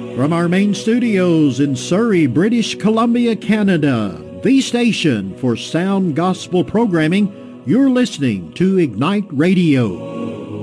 From our main studios in Surrey, British Columbia, Canada, the station for sound gospel programming, you're listening to Ignite Radio.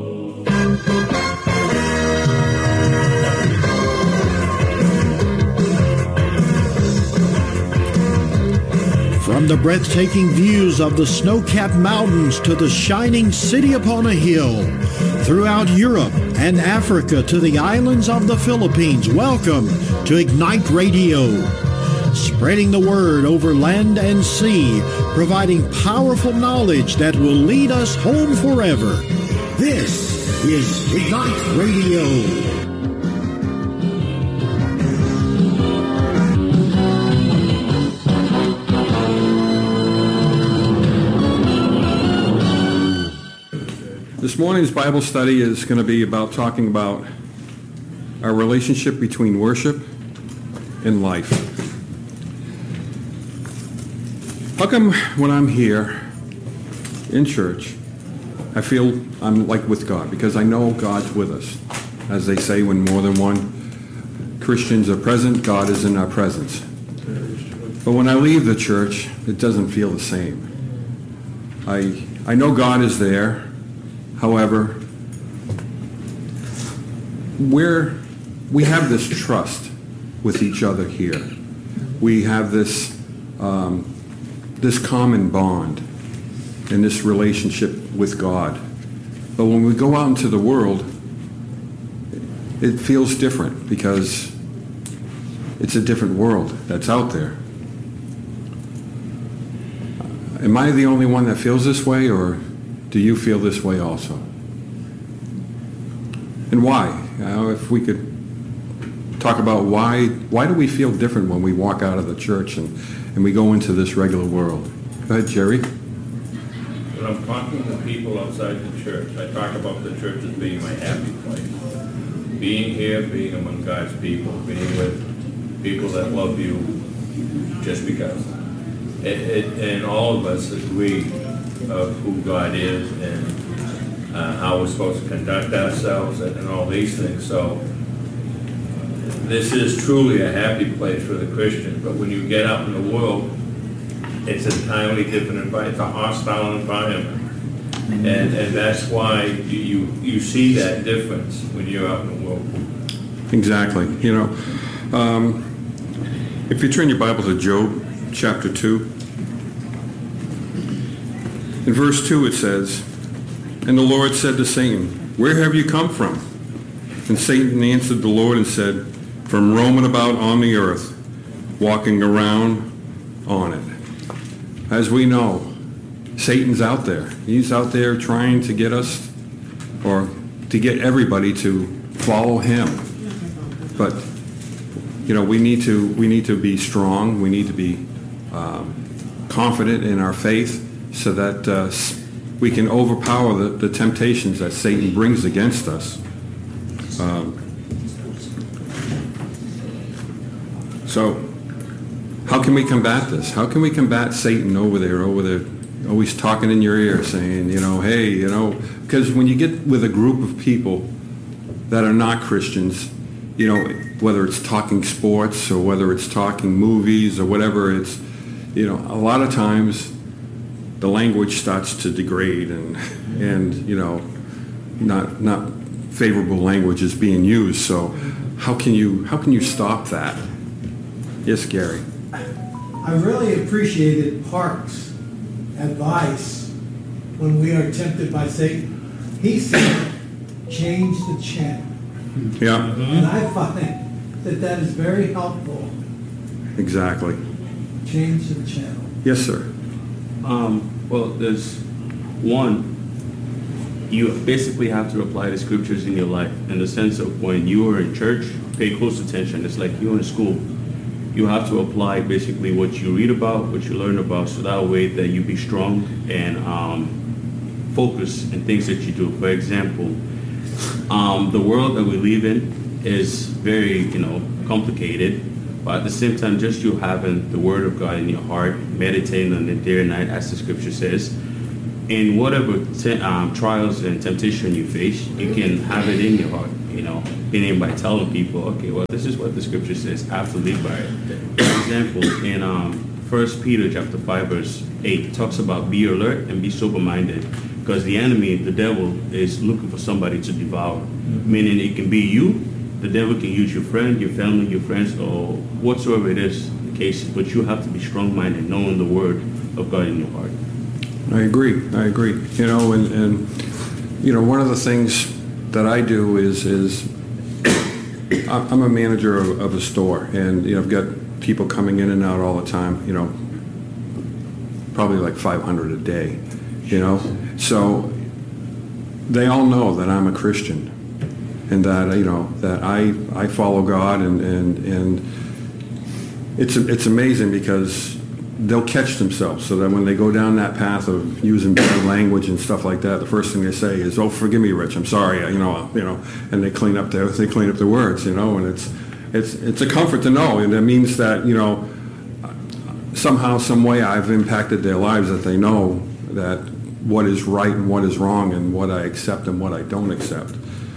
From the breathtaking views of the snow-capped mountains to the shining city upon a hill, throughout Europe and Africa to the islands of the Philippines, welcome to Ignite Radio. Spreading the word over land and sea, providing powerful knowledge that will lead us home forever. This is Ignite Radio. This morning's Bible study is going to be talking about our relationship between worship and life. How come when I'm here in church, I feel I'm like with God? Because I know God's with us. As they say, when more than one Christians are present, God is in our presence. But when I leave the church, it doesn't feel the same. I know God is there. However, we have this trust with each other here. We have this common bond and this relationship with God. But when we go out into the world, it feels different because it's a different world that's out there. Am I the only one that feels this way, or do you feel this way also? And why? If we could talk about why do we feel different when we walk out of the church and we go into this regular world? Go ahead, Jerry. When I'm talking to people outside the church, I talk about the church as being my happy place. Being here, being among God's people, being with people that love you just because. And all of us agree of who God is and how we're supposed to conduct ourselves and all these things. So this is truly a happy place for the Christian. But when you get out in the world, it's an entirely different environment. It's a hostile environment. And that's why you see that difference when you're out in the world. Exactly. If you turn your Bible to Job chapter 2, in verse 2 it says, "And the Lord said to Satan, Where have you come from? And Satan answered the Lord and said, From roaming about on the earth, walking around on it." As we know, Satan's out there. He's out there trying to get us, or to get everybody to follow him. But we need to be strong. We need to be confident in our faith, so that we can overpower the temptations that Satan brings against us. So how can we combat this? How can we combat Satan over there, always talking in your ear, saying, hey, because when you get with a group of people that are not Christians, whether it's talking sports or whether it's talking movies or whatever, it's, a lot of times the language starts to degrade and not favorable language is being used. So how can you stop that? Yes, Gary. I really appreciated Park's advice when we are tempted by Satan. He said, change the channel. Yeah. And I find that is very helpful. Exactly. Change the channel. Yes, sir. Well, there's one, you basically have to apply the scriptures in your life in the sense of when you are in church, pay close attention. It's like you're in school. You have to apply basically what you read about, what you learn about, so that way that you be strong and focus in things that you do. For example, the world that we live in is very, complicated. But at the same time, just you having the Word of God in your heart, meditating on it day and night, as the Scripture says, in whatever trials and temptation you face, you can have it in your heart. being by telling people, okay, well, this is what the scripture says. I have to live by it. For example, in 1 Peter chapter 5, verse 8, it talks about be alert and be sober-minded, because the enemy, the devil, is looking for somebody to devour. Meaning it can be you, the devil can use your friend, your family, your friends, or whatsoever it is the case, but you have to be strong-minded, knowing the word of God in your heart. I agree. And one of the things that I do is I'm a manager of a store, and I've got people coming in and out all the time. Probably like 500 a day. So they all know that I'm a Christian, and that that I follow God, and it's amazing because they'll catch themselves, so that when they go down that path of using bad language and stuff like that, the first thing they say is, "Oh, forgive me, Rich. I'm sorry." And they clean up their words, and it's a comfort to know, and it means that somehow, some way, I've impacted their lives, that they know that what is right and what is wrong, and what I accept and what I don't accept.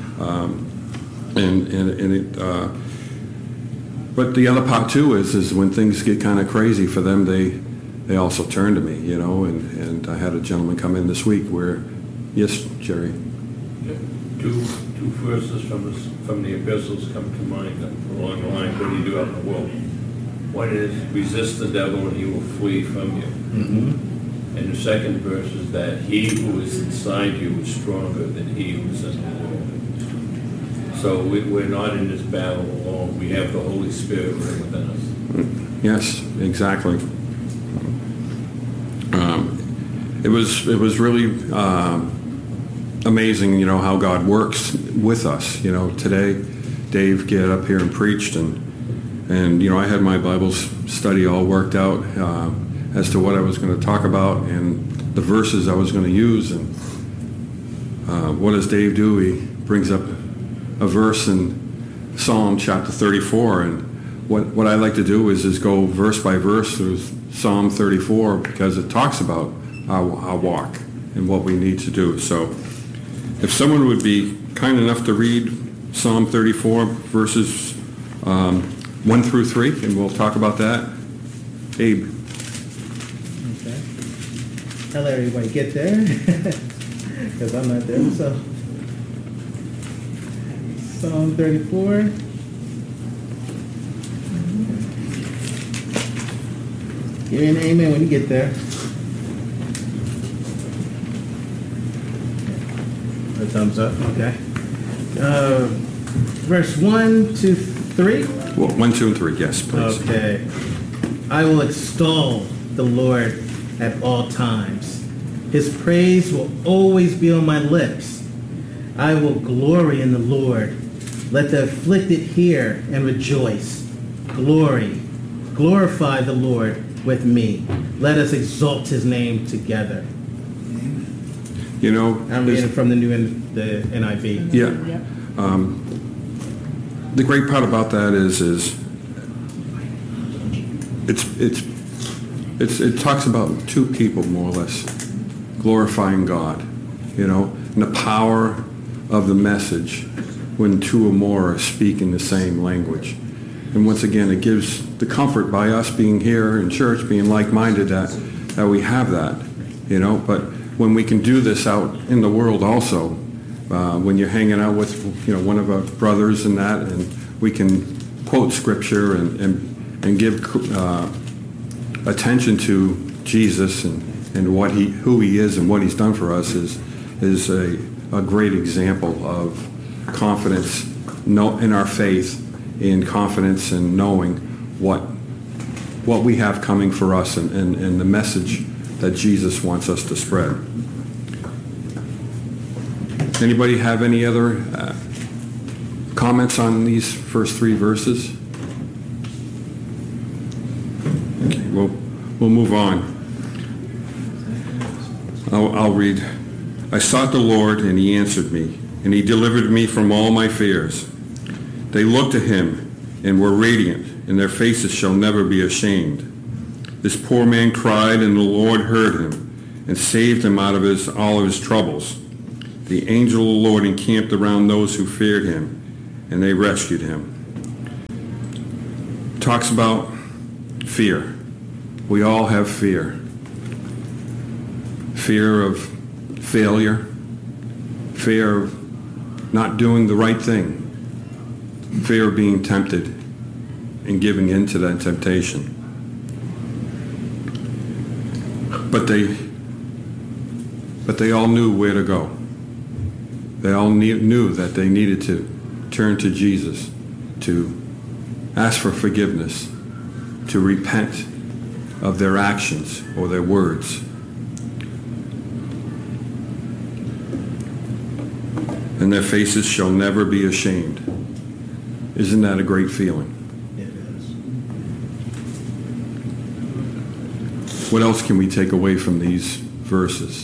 But the other part too is when things get kind of crazy for them, they also turn to me, and I had a gentleman come in this week where, yes, Jerry. Two verses from the epistles come to mind along the line, what do you do out in the world? One is resist the devil and he will flee from you. Mm-hmm. And the second verse is that he who is inside you is stronger than he who is in the world. So we're not in this battle alone. We have the Holy Spirit right within us. Yes, exactly. It was really amazing, how God works with us. Today, Dave get up here and preached, and I had my Bible study all worked out as to what I was going to talk about and the verses I was going to use. And what does Dave do? He brings up a verse in Psalm chapter 34, and what I like to do is go verse by verse through Psalm 34, because it talks about our walk and what we need to do. So if someone would be kind enough to read Psalm 34 verses 1 through 3, and we'll talk about that. Abe. Okay. I'll let everybody get there, because I'm not there. So Psalm 34. Give me an amen when you get there. A thumbs up, okay. Verse 1 to 3? Well, 1, 2, and 3, yes, please. Okay. I will extol the Lord at all times. His praise will always be on my lips. I will glory in the Lord. Let the afflicted hear and rejoice. Glorify the Lord with me. Let us exalt his name together. I'm reading from the the NIV. Yeah. The great part about that is it talks about two people, more or less, glorifying God, and the power of the message when two or more are speaking the same language. And once again, it gives the comfort by us being here in church, being like-minded, that we have that, But when we can do this out in the world also, when you're hanging out with, one of our brothers and that, and we can quote scripture and give attention to Jesus and who he is and what he's done for us is a great example of confidence in our faith, in confidence in knowing what we have coming for us and the message that Jesus wants us to spread. Anybody have any other comments on these first 3 verses? Okay, we'll move on. I'll read. I sought the Lord, and he answered me, and he delivered me from all my fears. They looked to him and were radiant, and their faces shall never be ashamed. This poor man cried, and the Lord heard him and saved him out of all of his troubles. The angel of the Lord encamped around those who feared him, and they rescued him. Talks about fear. We all have fear. Fear of failure, fear of not doing the right thing, fear of being tempted and giving in to that temptation. But they all knew where to go. They all knew that they needed to turn to Jesus, to ask for forgiveness, to repent of their actions or their words. And their faces shall never be ashamed. Isn't that a great feeling? It is. What else can we take away from these verses?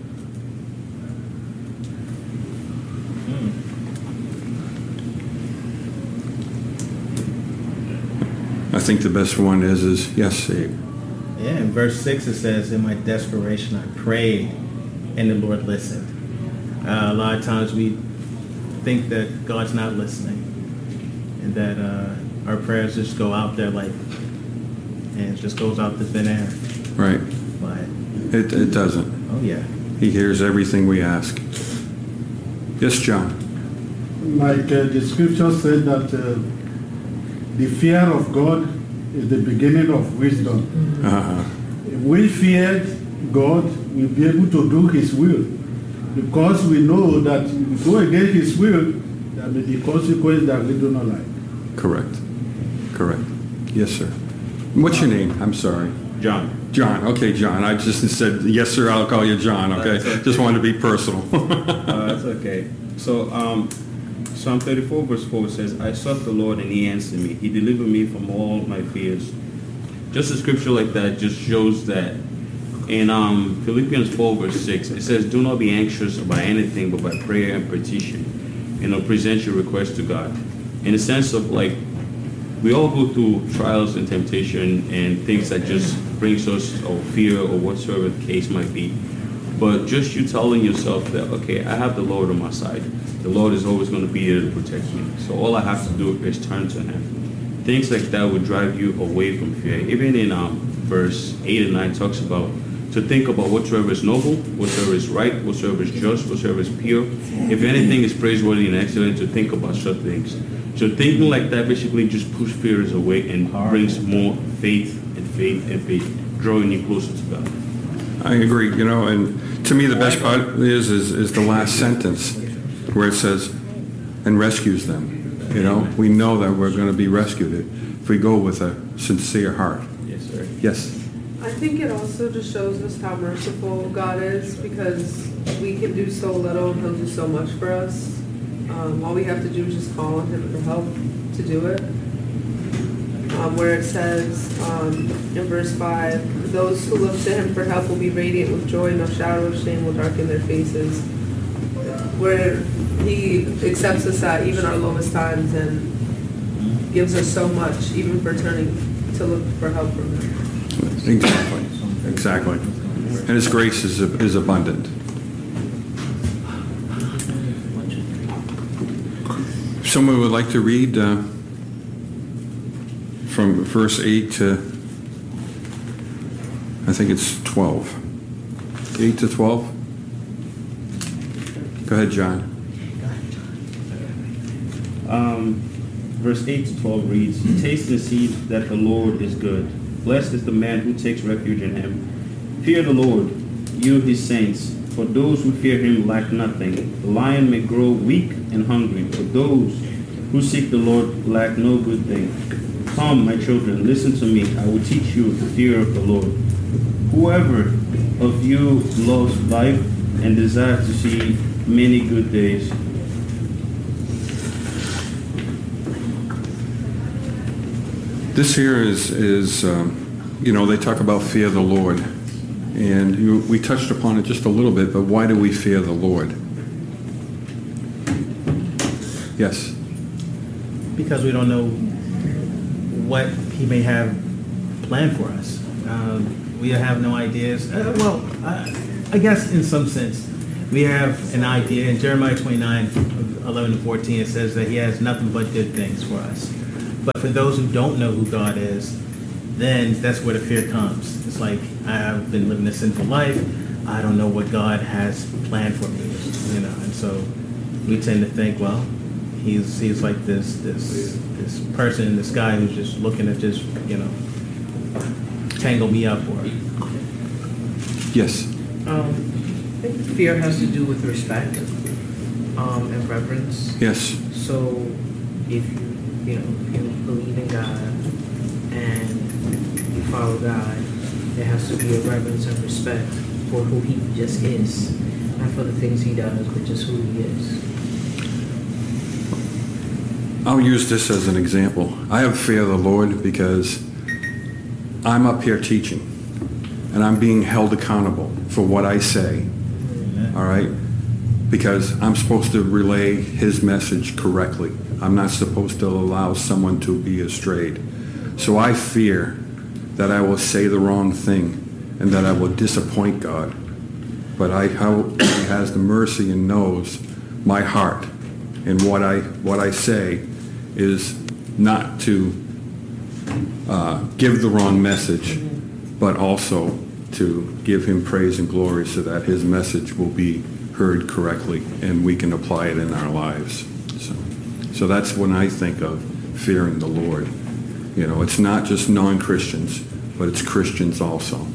I think the best one is yes, Abe. Yeah, in verse 6 it says, in my desperation I prayed and the Lord listened. A lot of times we think that God's not listening and that our prayers just go out there and it just goes out to thin air. Right. But It doesn't. oh yeah. He hears everything we ask. Yes, John. Like the scripture said that the fear of God is the beginning of wisdom. Uh-huh. If we feared God, we'll be able to do His will. Because we know that if we go against His will, there will be consequences that we do not like. Correct. Yes, sir. What's your name? I'm sorry. John. John. Okay, John. I just said, yes, sir, I'll call you John, okay? That's okay. Just wanted to be personal. That's okay. So, Psalm 34 verse 4 says, I sought the Lord and He answered me. He delivered me from all my fears. Just a scripture like that just shows that in Philippians 4 verse 6, it says, do not be anxious about anything but by prayer and petition, present your request to God. In the sense of like, we all go through trials and temptation and things that just brings us or fear or whatsoever the case might be. But just you telling yourself that, okay, I have the Lord on my side. The Lord is always going to be there to protect me. So all I have to do is turn to Him. Things like that would drive you away from fear. Even in verse 8 and 9 talks about to think about whatsoever is noble, whatsoever is right, whatsoever is just, whatsoever is pure. If anything is praiseworthy and excellent, to think about such things. So thinking like that basically just pushes fears away and brings more faith, drawing you closer to God. I agree, and to me the best part is the last sentence where it says, and rescues them. We know that we're going to be rescued if we go with a sincere heart. Yes, sir. Yes. I think it also just shows us how merciful God is, because we can do so little and He'll do so much for us. All we have to do is just call on Him for help to do it. Where it says in verse 5, those who look to Him for help will be radiant with joy, no shadow of shame will darken their faces. Where He accepts us at even our lowest times and gives us so much, even for turning to look for help from Him. Exactly. And His grace is abundant. If someone would like to read from verse 8 to, I think it's 12. 8 to 12? Go ahead, John. Verse 8 to 12 reads, taste and see that the Lord is good. Blessed is the man who takes refuge in Him. Fear the Lord, you His saints, for those who fear Him lack nothing. The lion may grow weak and hungry, but those who seek the Lord lack no good thing. Come, my children, listen to me. I will teach you the fear of the Lord. Whoever of you loves life and desires to see many good days, This here is they talk about fear the Lord. And we touched upon it just a little bit, but why do we fear the Lord? Yes. Because we don't know what He may have planned for us. We have no ideas. I guess in some sense, we have an idea. In Jeremiah 29, 11 and 14, it says that he has nothing but good things for us. But for those who don't know who God is, then that's where the fear comes. It's like, I've been living a sinful life. I don't know what God has planned for me, you know. And so we tend to think, well, he's like this person, this guy who's just looking to just, you know, tangle me up or. Yes. I think fear has to do with respect and reverence. Yes. So if you believe in God and you follow God, there has to be a reverence and respect for who he just is, not for the things he does, but just who he is. I'll use this as an example. I have fear of the Lord because I'm up here teaching and I'm being held accountable for what I say. All right? Because I'm supposed to relay his message correctly. I'm not supposed to allow someone to be astrayed. So I fear that I will say the wrong thing and that I will disappoint God. But how he has the mercy and knows my heart, and what I say is not to give the wrong message, but also to give him praise and glory so that his message will be heard correctly and we can apply it in our lives. So that's when I think of fearing the Lord. You know, it's not just non-Christians, but it's Christians also.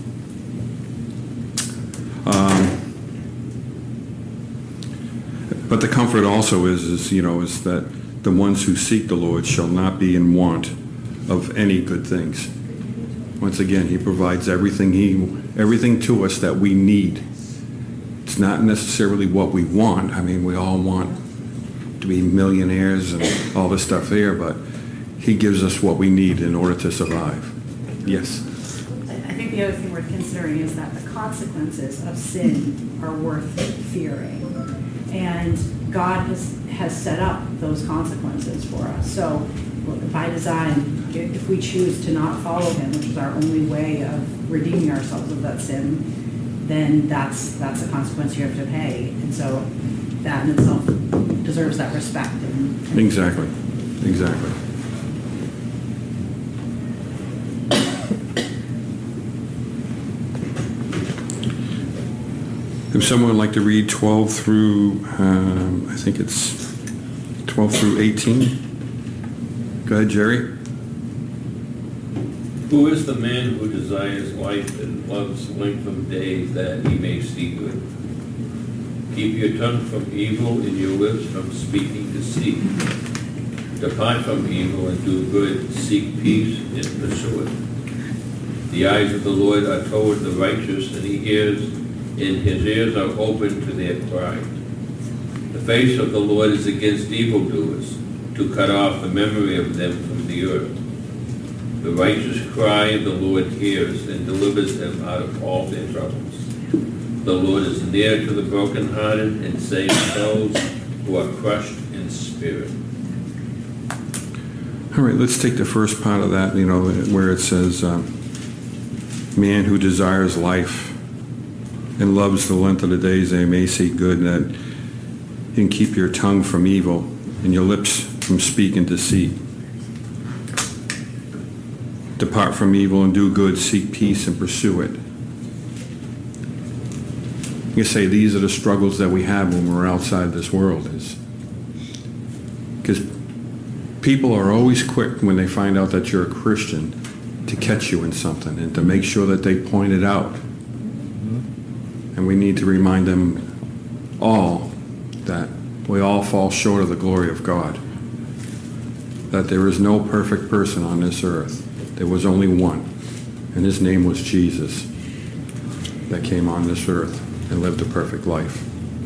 But the comfort also is that the ones who seek the Lord shall not be in want of any good things. Once again, he provides everything to us that we need. It's not necessarily what we want. I mean, we all want to be millionaires and all this stuff here, but he gives us what we need in order to survive. Yes? I think the other thing worth considering is that the consequences of sin are worth fearing. And God has set up those consequences for us. So by design, if we choose to not follow him, which is our only way of redeeming ourselves of that sin, then that's a consequence you have to pay. And so that in itself deserves that respect. Exactly. If someone would like to read 12 through, I think it's 12 through 18. Go ahead, Jerry. Who is the man who desires life and loves length of days that he may see good? Keep your tongue from evil and your lips from speaking deceit. Depart from evil and do good. Seek peace and pursue it. The eyes of the Lord are toward the righteous, and his ears are open to their cry. The face of the Lord is against evildoers, to cut off the memory of them from the earth. The righteous cry, and the Lord hears and delivers them out of all their troubles. The Lord is near to the brokenhearted and saves those who are crushed in spirit. All right, let's take the first part of that, where it says, man who desires life and loves the length of the days they may see good, and that you can keep your tongue from evil and your lips from speaking deceit. Depart from evil and do good, seek peace and pursue it. You say these are the struggles that we have when we're outside this world, is because people are always quick when they find out that you're a Christian to catch you in something and to make sure that they point it out. And we need to remind them all that we all fall short of the glory of God. That there is no perfect person on this earth. There was only one, and his name was Jesus, that came on this earth and lived a perfect life.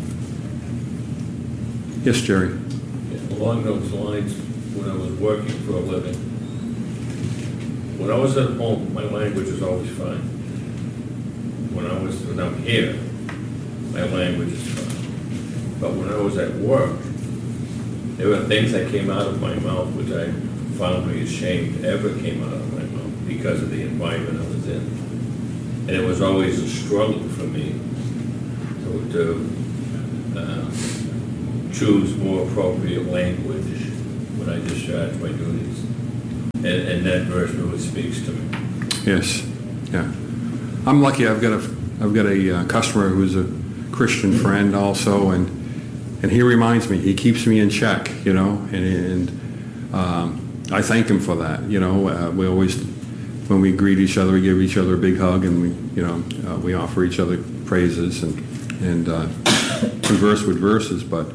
Yes, Jerry? Along those lines, when I was working for a living, when I was at home, my language was always fine. When I'm here, my language is fine. But when I was at work, there were things that came out of my mouth which I found me ashamed ever came out of my mouth because of the environment I was in. And it was always a struggle for me to choose more appropriate language when I discharge my duties. And that verse really speaks to me. Yes, yeah. I'm lucky. I've got a customer who's a Christian friend also, and he reminds me. He keeps me in check, and I thank him for that. We always, when we greet each other, we give each other a big hug, and we offer each other praises and converse with verses. But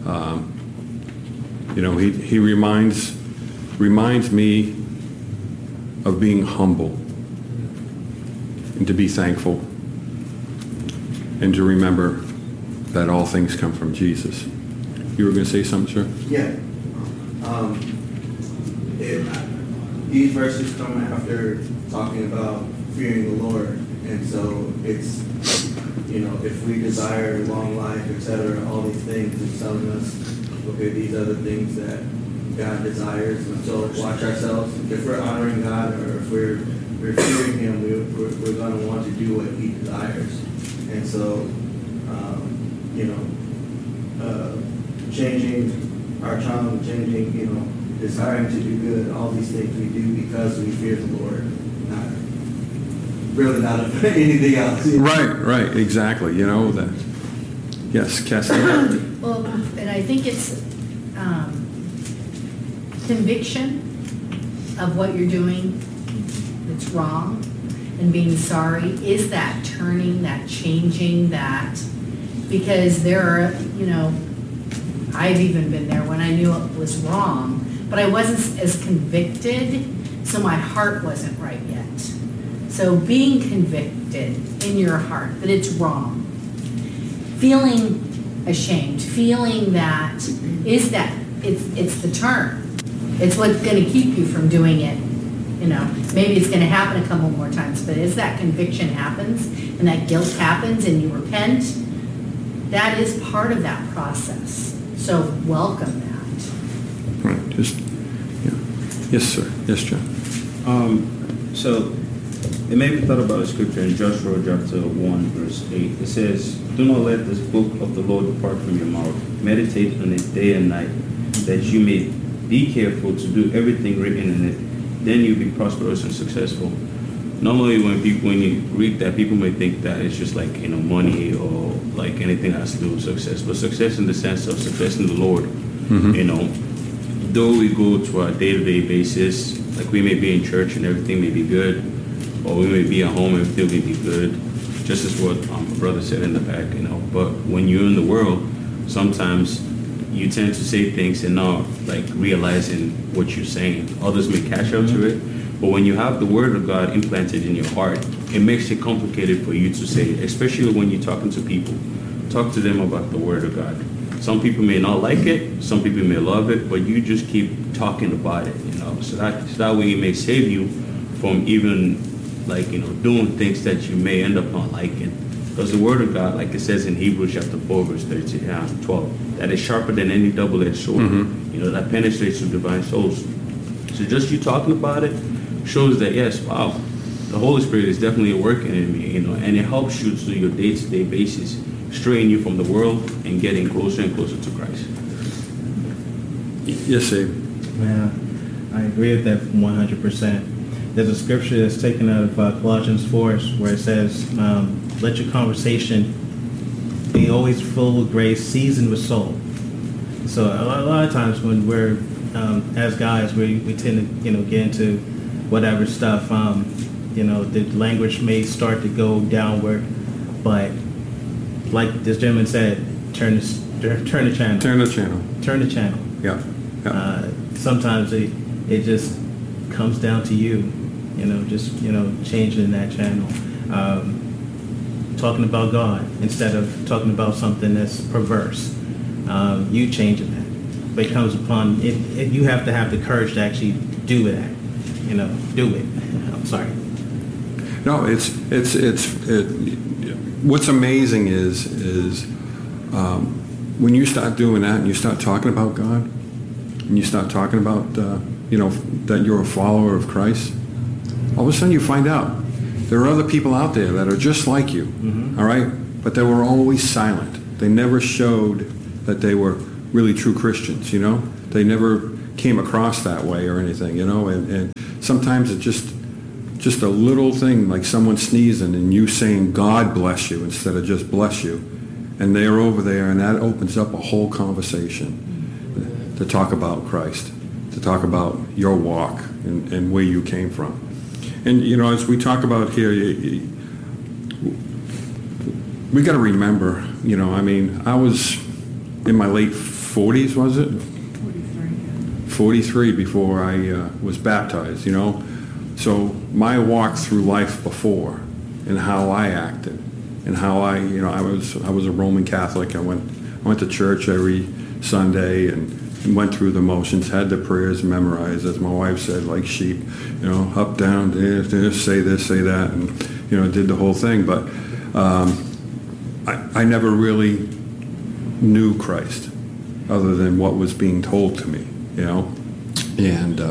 he reminds me of being humble and to be thankful and to remember that all things come from Jesus. You were going to say something, sir? Yeah. These verses come after talking about fearing the Lord. And so it's, if we desire long life, etc., all these things, it's telling us, okay, these are the things that God desires. And so watch ourselves. If we're honoring God or if we're fearing Him, we're going to want to do what He desires. And so, changing our tongue, desiring to do good, all these things we do because we fear the Lord, not anything else. Right, exactly. That. Yes, Cassie. Well, and I think it's conviction of what you're doing that's wrong and being sorry is that turning, that changing, that, because there are, I've even been there when I knew it was wrong, but I wasn't as convicted, so my heart wasn't right yet. So being convicted in your heart that it's wrong, feeling ashamed, feeling that it's the turn. It's what's going to keep you from doing it. Maybe it's going to happen a couple more times, but as that conviction happens and that guilt happens and you repent, that is part of that process. So welcome that. Right. Yes, sir. Yes, John. So it made me thought about a scripture in Joshua chapter 1, verse 8. It says, "Do not let this book of the Lord depart from your mouth. Meditate on it day and night, that you may be careful to do everything written in it. Then you'll be prosperous and successful." Normally when you read that, people may think that it's just like, money or like anything that has to do with success. But success in the sense of success in the Lord, though we go to our day-to-day basis, like we may be in church and everything may be good, or we may be at home and everything may be good, just as what my brother said in the back, But when you're in the world, sometimes you tend to say things and not like realizing what you're saying. Others may catch up to it, but when you have the Word of God implanted in your heart, it makes it complicated for you to say it, especially when you're talking to people. Talk to them about the Word of God. Some people may not like it, some people may love it, but you just keep talking about it, So that way it may save you from even doing things that you may end up not liking. Because the Word of God, like it says in Hebrews chapter 4, verse 12, that is sharper than any double-edged sword, that penetrates to divine souls. So just you talking about it shows that, yes, wow, the Holy Spirit is definitely working in me, and it helps you to your day-to-day basis, straying you from the world and getting closer and closer to Christ. Yes, Abe. Yeah, I agree with that 100%. There's a scripture that's taken out of Colossians 4 where it says, let your conversation be always full of grace, seasoned with salt. So a lot of times when we're, as guys, we tend to, get into whatever stuff, the language may start to go downward, but like this gentleman said, turn the channel. Turn the channel. Turn the channel. Yeah. Sometimes it just comes down to you, changing that channel. Talking about God instead of talking about something that's perverse. You changing that. But it comes upon it. You have to have the courage to actually do that. Do it. I'm sorry. No, it's what's amazing is when you start doing that and you start talking about God and you start talking about that you're a follower of Christ, all of a sudden you find out there are other people out there that are just like you, all right, but they were always silent. They never showed that they were really true Christians, you know? They never came across that way or anything, you know? And sometimes it's just a little thing, like someone sneezing and you saying God bless you instead of just bless you. And they're over there, and that opens up a whole conversation to talk about Christ, to talk about your walk and where you came from. And, you know, as we talk about here, we got to remember, you know, I mean, I was in my late 40s, was it? 43 before I was baptized, you know. So my walk through life before and how I acted and how I was a Roman Catholic. I went to church every Sunday and went through the motions, had the prayers memorized, as my wife said, like sheep, you know, up, down, this, say that, and, you know, did the whole thing. But I never really knew Christ other than what was being told to me, you know. And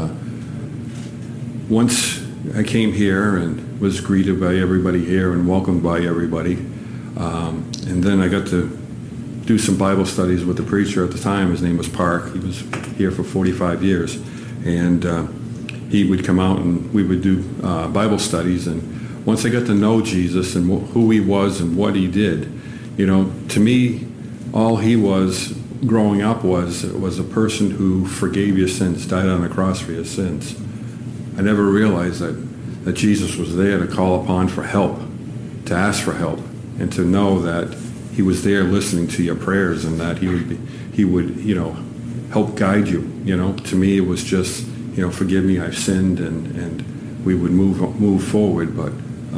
once I came here and was greeted by everybody here and welcomed by everybody, and then I got to do some Bible studies with the preacher at the time. His name was Park. He was here for 45 years. And he would come out and we would do Bible studies. And once I got to know Jesus and who he was and what he did, you know, to me, all he was growing up was a person who forgave your sins, died on the cross for your sins. I never realized that Jesus was there to call upon for help, to ask for help, and to know that he was there listening to your prayers and that he would, you know, help guide you. You know, to me it was just, you know, forgive me, I've sinned, and we would move forward. But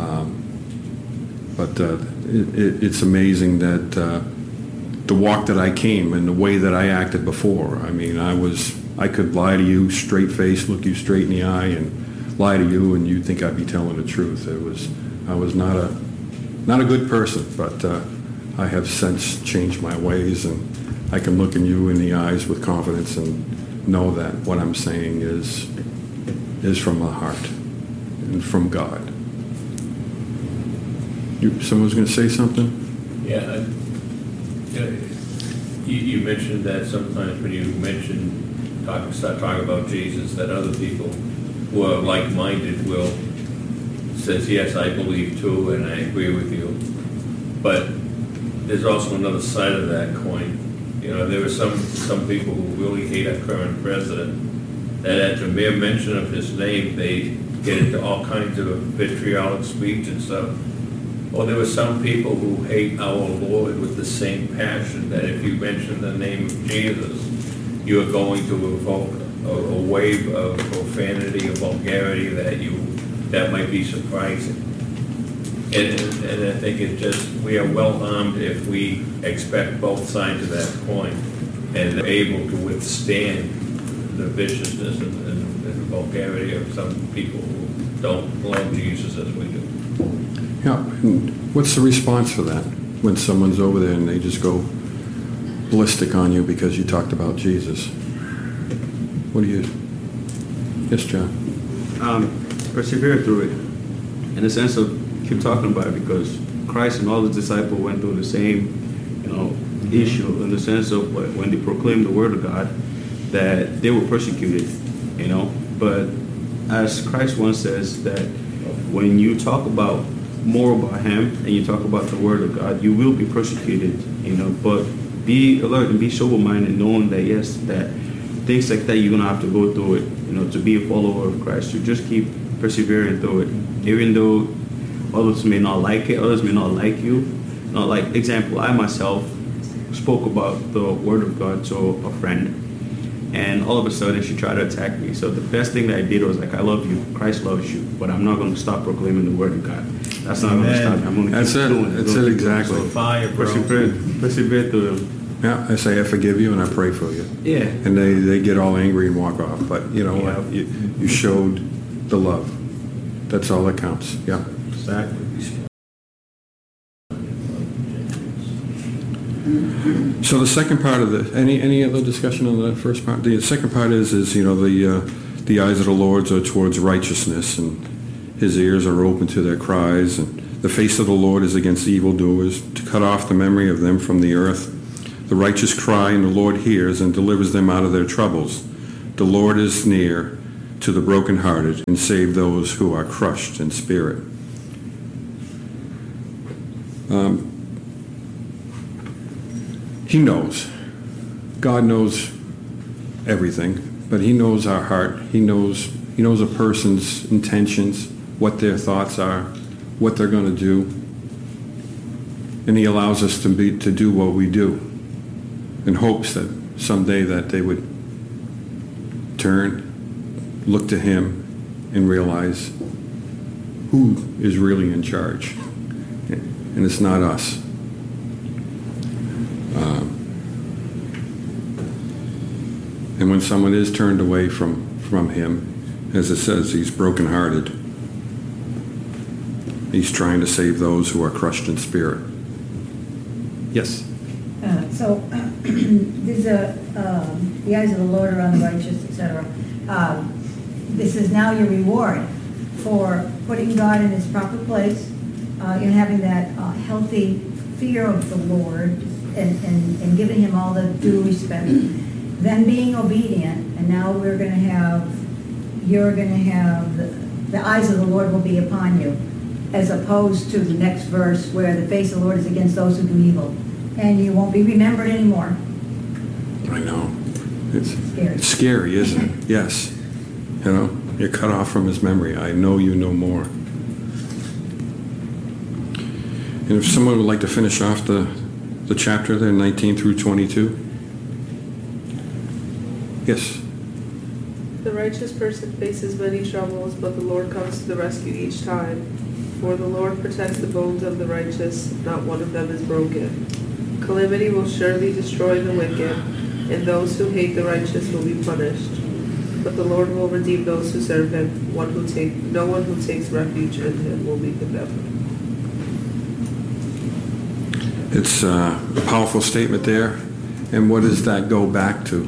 it's amazing that the walk that I came and the way that I acted before. I mean, I could lie to you straight face, look you straight in the eye, and lie to you, and you'd think I'd be telling the truth. I was not a good person, but I have since changed my ways, and I can look in you in the eyes with confidence and know that what I'm saying is from the heart and from God. Someone's going to say something? Yeah. You mentioned that sometimes when you start talking about Jesus, that other people who are like-minded says, yes, I believe too, and I agree with you. But there's also another side of that coin. You know, there are some people who really hate our current president, that at the mere mention of his name, they get into all kinds of vitriolic speech and stuff. Well, there were some people who hate our Lord with the same passion, that if you mention the name of Jesus, you are going to evoke a wave of profanity, of vulgarity that might be surprising. And I think we are well armed if we expect both sides of that coin and are able to withstand the viciousness and the vulgarity of some people who don't love Jesus as we do. Yeah, and what's the response for that when someone's over there and they just go ballistic on you because you talked about Jesus? What do you... Yes, John? Persevere through it, in the sense of keep talking about it, because Christ and all his disciples went through the same, you know, issue, in the sense of when they proclaimed the word of God, that they were persecuted, you know. But as Christ once says, that when you talk about more about him and you talk about the word of God, you will be persecuted, you know. But be alert and be sober-minded, knowing that yes, that things like that you're gonna have to go through it, you know, to be a follower of Christ. You just keep persevering through it, even though others may not like it, others may not like you. Not like, example, I myself spoke about the word of God to a friend, and all of a sudden she tried to attack me. So the best thing that I did was like, I love you, Christ loves you, but I'm not going to stop proclaiming the word of God. That's not going to stop me. I'm going to keep doing it. That's it, exactly. So fire, bro. Persevere through it. Yeah, I say I forgive you and I pray for you. Yeah. And they get all angry and walk off. But you know what? You showed the love. That's all that counts. Yeah. Exactly. So the second part of the any other discussion on the first part? The second part is you know the eyes of the Lord are towards righteousness, and his ears are open to their cries, and the face of the Lord is against evildoers, to cut off the memory of them from the earth. The righteous cry, and the Lord hears and delivers them out of their troubles. The Lord is near to the brokenhearted and save those who are crushed in spirit. He knows. God knows everything, but he knows our heart. He knows a person's intentions, what their thoughts are, what they're going to do. And he allows us to do what we do in hopes that someday that they would turn, look to him, and realize who is really in charge. And it's not us. And when someone is turned away from him, as it says, he's brokenhearted. He's trying to save those who are crushed in spirit. Yes? These are the eyes of the Lord are on the righteous, etc. This is now your reward for putting God in his proper place, in having that healthy fear of the Lord and giving him all the due respect. Then being obedient, and now you're going to have the eyes of the Lord will be upon you, as opposed to the next verse where the face of the Lord is against those who do evil, and you won't be remembered anymore. I know. It's scary, isn't it? Yes. You know, you're cut off from his memory. I know you no more. And if someone would like to finish off the chapter there, 19 through 22. Yes. The righteous person faces many troubles, but the Lord comes to the rescue each time. For the Lord protects the bones of the righteous, not one of them is broken. Calamity will surely destroy the wicked, and those who hate the righteous will be punished. But the Lord will redeem those who serve him. No one who takes refuge in him will be condemned. It's a powerful statement there. And what does that go back to?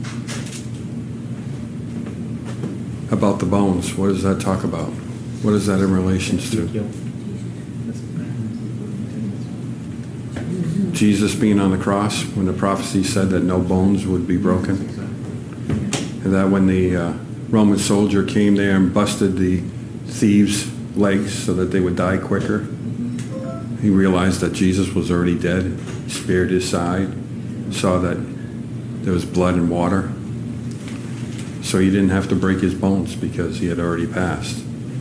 About the bones. What does that talk about? What is that in relations to? Jesus being on the cross, when the prophecy said that no bones would be broken. And that when the Roman soldier came there and busted the thieves' legs so that they would die quicker, he realized that Jesus was already dead. He spared his side, saw that there was blood and water. So he didn't have to break his bones because he had already passed.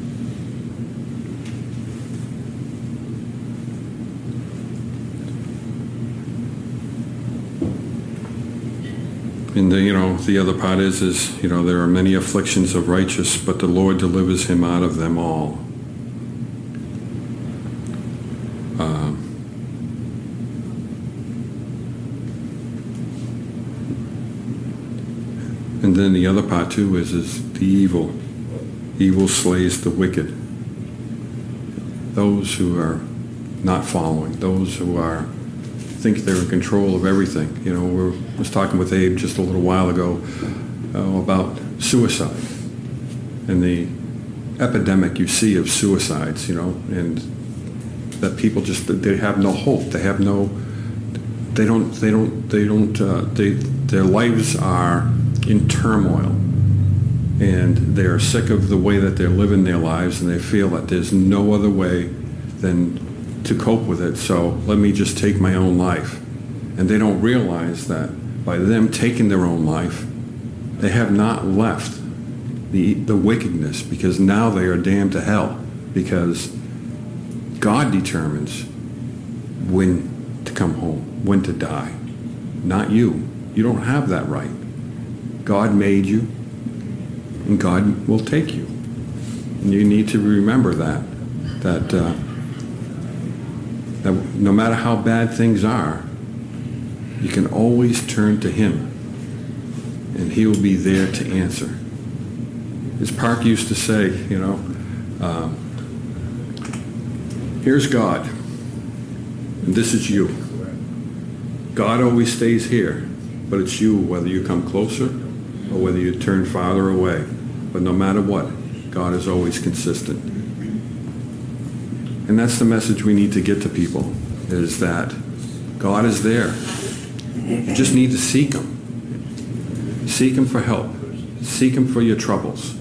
And the other part is there are many afflictions of righteous, but the Lord delivers him out of them all. And then the other part too is the evil. Evil slays the wicked. Those who are not following, those who think they're in control of everything. I was talking with Abe just a little while ago about suicide and the epidemic you see of suicides, and that people they have no hope. Their lives are in turmoil, and they're sick of the way that they're living their lives, and they feel that there's no other way than to cope with it, so let me just take my own life. And they don't realize that by them taking their own life, they have not left the wickedness, because now they are damned to hell, because God determines when to come home, when to die, not you. You don't have that right. God made you, and God will take you. And you need to remember that no matter how bad things are, you can always turn to him, and he will be there to answer. As Park used to say, here's God, and this is you. God always stays here, but it's you whether you come closer or whether you turn farther away. But no matter what, God is always consistent. And that's the message we need to get to people, is that God is there. You just need to seek Him. Seek Him for help. Seek Him for your troubles.